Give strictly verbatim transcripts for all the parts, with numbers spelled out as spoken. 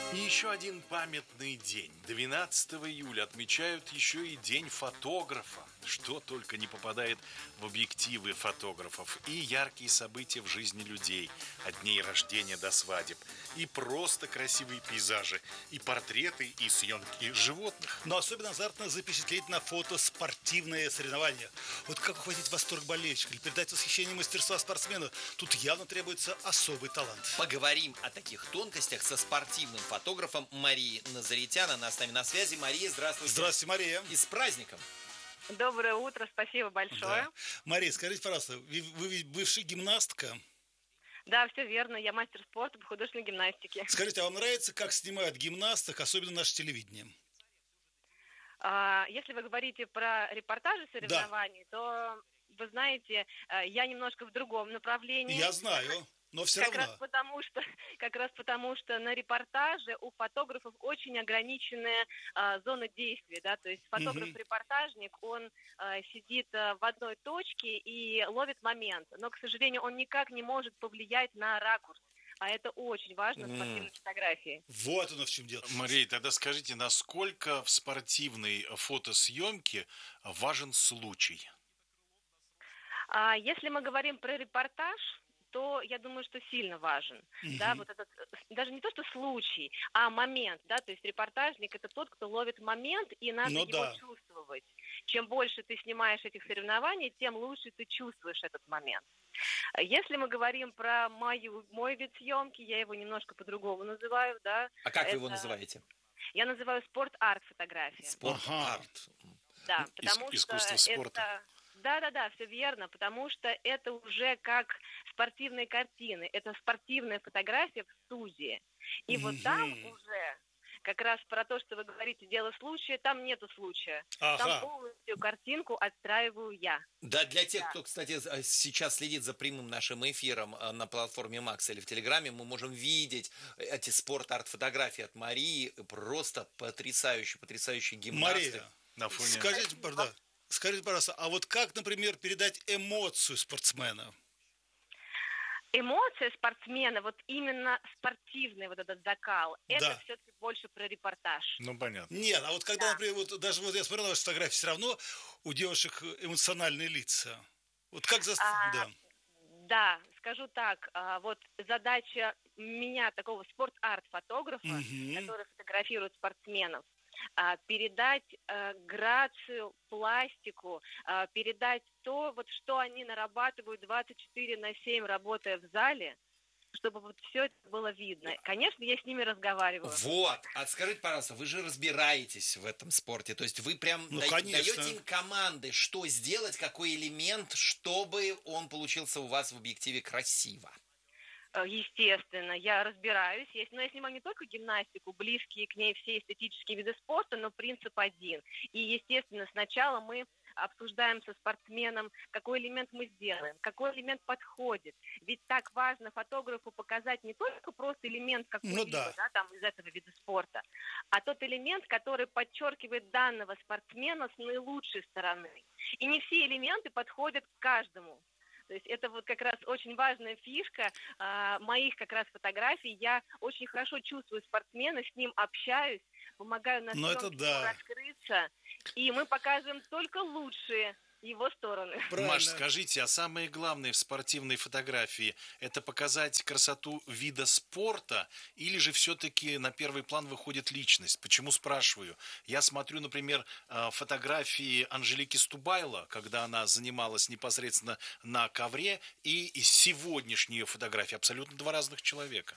И еще один памятный день. двенадцатого июля отмечают еще и День фотографа. Что только не попадает в объективы фотографов. И яркие события в жизни людей. От дней рождения до свадеб. И просто красивые пейзажи. И портреты, и съемки животных. Но особенно азартно запечатлеть на фото спортивные соревнования. Вот как ухватить восторг болельщика или передать восхищение мастерства спортсмена, тут явно требуется особый талант. Поговорим о таких тонкостях со спортивным фотографом Марией Назаритян. Она с нами на связи. Мария, здравствуйте. Здравствуйте, Мария. И с праздником. Доброе утро, спасибо большое. Да. Мария, скажите, пожалуйста, вы, вы ведь бывшая гимнастка? Да, все верно, я мастер спорта по художественной гимнастике. Скажите, а вам нравится, как снимают гимнасток, особенно наше телевидение? А, если вы говорите про репортажи соревнований, да. то, вы знаете, я немножко в другом направлении. Я знаю. Но все как равно. Раз потому, что, как раз потому, что на репортаже у фотографов очень ограниченная а, зона действия, да, то есть фотограф-репортажник, он а, сидит а, в одной точке и ловит момент, но, к сожалению, он никак не может повлиять на ракурс. А это очень важно в спортивной фотографии. Вот оно в чем дело. Мария, тогда скажите, насколько в спортивной фотосъемке важен случай? А, если мы говорим про репортаж, то я думаю, что сильно важен, угу. да, вот этот, даже не то, что случай, а момент, да, то есть репортажник – это тот, кто ловит момент, и надо ну, его да. чувствовать. Чем больше ты снимаешь этих соревнований, тем лучше ты чувствуешь этот момент. Если мы говорим про мою, мой вид съемки, я его немножко по-другому называю, да. А как это... вы его называете? Я называю спорт-арт фотография. Спорт-арт. Да, потому Ис- искусство что спорта. это... Да-да-да, все верно, потому что это уже как спортивные картины, это спортивная фотография в студии. И mm-hmm. вот там уже как раз про то, что вы говорите, дело случая, там нету случая. Ага. Там полностью картинку отстраиваю я. Да, для тех, да. кто, кстати, сейчас следит за прямым нашим эфиром на платформе Макс или в Телеграме, мы можем видеть эти спорт-арт-фотографии от Марии, просто потрясающие, потрясающие гимнасты. Мария, на фоне... скажите, пардон. Скажите, пожалуйста, а вот как, например, передать эмоцию спортсмена? Эмоция спортсмена, вот именно спортивный вот этот закал, да. это все-таки больше про репортаж. Ну, понятно. Нет, а вот когда, да. например, вот даже вот я смотрел на ваши фотографии, все равно у девушек эмоциональные лица. Вот как за... А, да. да, скажу так, а, вот задача меня, такого спорт-арт-фотографа, угу. который фотографирует спортсменов, передать э, грацию, пластику, э, передать то, вот, что они нарабатывают двадцать четыре на семь, работая в зале, чтобы вот все это было видно. Конечно, я с ними разговариваю. Вот. А скажите, пожалуйста, вы же разбираетесь в этом спорте, то есть вы прям ну, да- конечно. даете им команды, что сделать, какой элемент, чтобы он получился у вас в объективе красиво. Естественно, я разбираюсь, но я снимаю не только гимнастику, близкие к ней все эстетические виды спорта, но принцип один. И, естественно, сначала мы обсуждаем со спортсменом, какой элемент мы сделаем, какой элемент подходит. Ведь так важно фотографу показать не только просто элемент какой-либо, ну, да. Да, там, из этого вида спорта, а тот элемент, который подчеркивает данного спортсмена с наилучшей стороны. И не все элементы подходят к каждому. То есть это вот как раз очень важная фишка а, моих как раз фотографий. Я очень хорошо чувствую спортсмена, с ним общаюсь, помогаю на съемке да. раскрыться. И мы показываем только лучшие его стороны. Правильно. Маш, скажите, а самое главное в спортивной фотографии – это показать красоту вида спорта или же все-таки на первый план выходит личность? Почему спрашиваю? Я смотрю, например, фотографии Анжелики Стубайло, когда она занималась непосредственно на ковре, и сегодняшние фотографии – абсолютно два разных человека.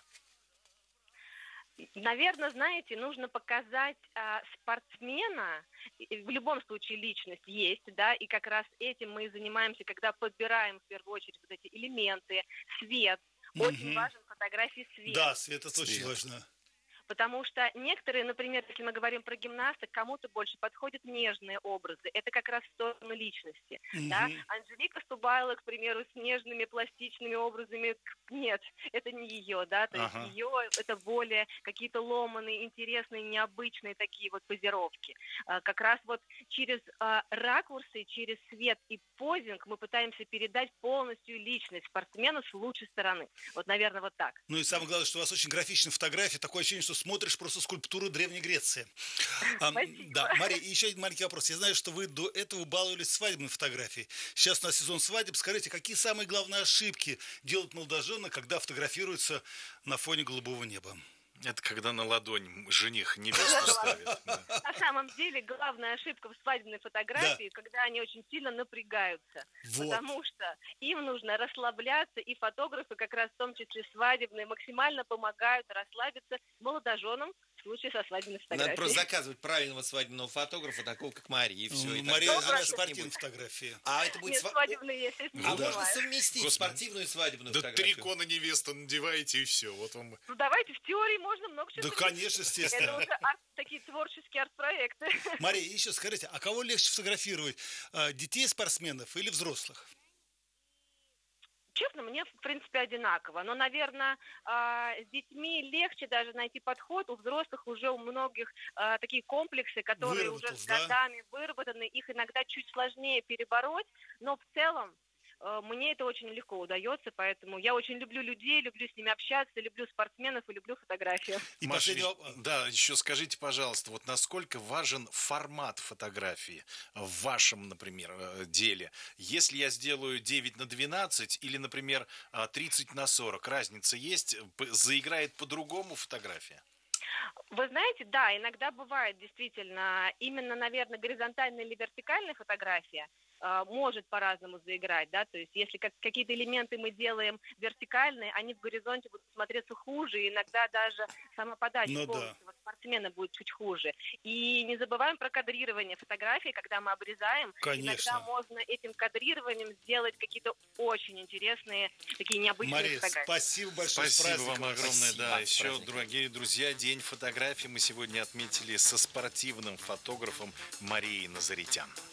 Наверное, знаете, нужно показать а, спортсмена, в любом случае личность есть, да, и как раз этим мы и занимаемся, когда подбираем в первую очередь вот эти элементы, свет. Mm-hmm. Очень важен в фотографии свет. Да, свет это очень важно. Потому что некоторые, например, если мы говорим про гимнасток, кому-то больше подходят нежные образы. Это как раз в сторону личности. Mm-hmm. Да? Анжелика Стубайло, к примеру, с нежными пластичными образами, нет, это не ее, да, то uh-huh. есть ее это более какие-то ломаные, интересные, необычные такие вот позировки. А, как раз вот через а, ракурсы, через свет и позинг мы пытаемся передать полностью личность спортсмена с лучшей стороны. Вот, наверное, вот так. Ну и самое главное, что у вас очень графичная фотография, такое ощущение, что смотришь просто скульптуру Древней Греции. А, Спасибо. да, Мария, и еще один маленький вопрос. Я знаю, что вы до этого баловались свадебной фотографией. Сейчас у нас сезон свадеб. Скажите, какие самые главные ошибки делают молодожены, когда фотографируются на фоне голубого неба? Это когда на ладонь жених невесту ставит. Да. На самом деле главная ошибка в свадебной фотографии, когда они очень сильно напрягаются. Вот. Потому что им нужно расслабляться, и фотографы, как раз в том числе свадебные, максимально помогают расслабиться молодоженам в случае со свадебной Надо фотографией. просто заказывать правильного свадебного фотографа, такого как Мария, и все. И Мария тогда занимает ошибок не спортивные будет. фотографии. А это будет Нет, сва- свадебные, естественно, А Ну да. можно снимаю. совместить Господи. спортивную и свадебную Да фотографию? трико на невесту надеваете и все. Вот вам. Ну, давайте, в теории можно много чего Да, совместить. конечно, Это естественно. уже арт- такие творческие арт-проекты. Мария, еще скажите, а кого легче фотографировать? а, Детей спортсменов или взрослых? Честно, мне, в принципе, одинаково. Но, наверное, с детьми легче даже найти подход. У взрослых уже у многих а, такие комплексы, которые уже Выработались, с да? годами выработаны. Их иногда чуть сложнее перебороть. Но в целом а, мне это очень легко удается. Поэтому я очень люблю людей, люблю с ними общаться, люблю спортсменов и люблю фотографию. И Маша, последний и- вопрос. да, еще скажите, пожалуйста, вот насколько важен формат фотографии в вашем, например, э, деле? Если я сделаю девять на двенадцать или, например, а, тридцать на сорок, разница есть? П- Заиграет по-другому фотография? Вы знаете, да, иногда бывает действительно именно, наверное, горизонтальная или вертикальная фотография а, может по-разному заиграть, да, то есть если как, какие-то элементы мы делаем вертикальные, они в горизонте будут смотреться хуже, и иногда даже сама подача Ну да. полностью спортсмена будет чуть хуже. И не забываем про кадрирование фотографий, когда мы обрезаем, Конечно. иногда можно этим кадрированием сделать какие-то очень интересные, такие необычные Мария, фотографии. спасибо большое. с Спасибо праздником вам вас. огромное. Спасибо. Да, С еще, праздником. дорогие друзья, День фотографии мы сегодня отметили со спортивным фотографом Марией Назаритян.